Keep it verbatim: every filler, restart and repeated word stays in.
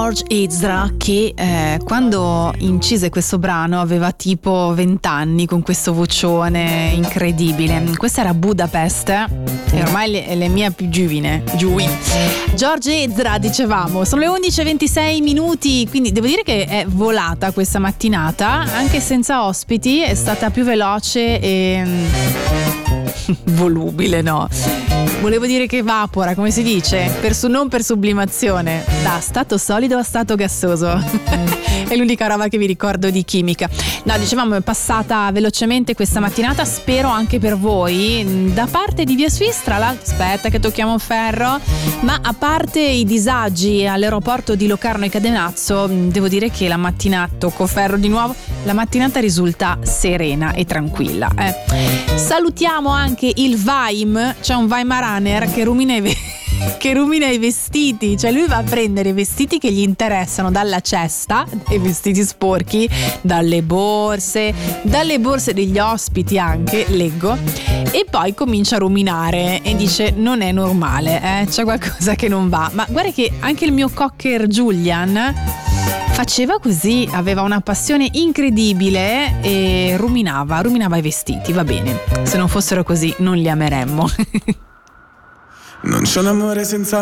George Ezra che eh, quando incise questo brano aveva tipo vent'anni con questo vocione incredibile. Questa era Budapest e ormai è la mia più giovine. Giovine. George Ezra, dicevamo, sono le undici e ventisei minuti, quindi devo dire che è volata questa mattinata, anche senza ospiti, è stata più veloce e volubile, no? Volevo dire che evapora, come si dice? Per su, non per sublimazione, da stato solido a stato gassoso. È l'unica roba che vi ricordo di chimica. No, dicevamo, è passata velocemente questa mattinata, spero anche per voi. Da parte di Via Suisse, tra l'altro, aspetta che tocchiamo ferro, ma a parte i disagi all'aeroporto di Locarno e Cadenazzo, devo dire che la mattinata, tocco ferro di nuovo, la mattinata risulta serena e tranquilla. Eh. Salutiamo anche il Vaim, c'è un Weimaraner che rumina i ve- che rumina i vestiti, cioè lui va a prendere i vestiti che gli interessano dalla cesta, i vestiti sporchi, dalle borse, dalle borse degli ospiti anche, leggo, e poi comincia a ruminare e dice non è normale, eh? C'è qualcosa che non va. Ma guarda che anche il mio cocker Julian faceva così, aveva una passione incredibile e ruminava, ruminava i vestiti, va bene, se non fossero così non li ameremmo. Non c'è un amore senza